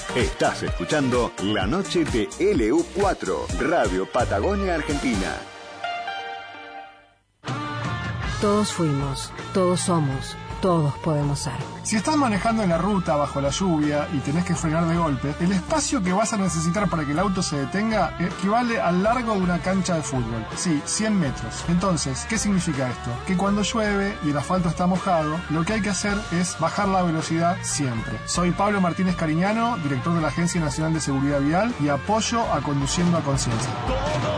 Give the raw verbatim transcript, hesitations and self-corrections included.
Estás escuchando La Noche de L U cuatro, Radio Patagonia Argentina. Todos fuimos, todos somos, todos podemos ser. Si estás manejando en la ruta bajo la lluvia y tenés que frenar de golpe, el espacio que vas a necesitar para que el auto se detenga equivale al largo de una cancha de fútbol. Sí, cien metros. Entonces, ¿qué significa esto? Que cuando llueve y el asfalto está mojado, lo que hay que hacer es bajar la velocidad siempre. Soy Pablo Martínez Cariñano, director de la Agencia Nacional de Seguridad Vial, y apoyo a Conduciendo a Conciencia.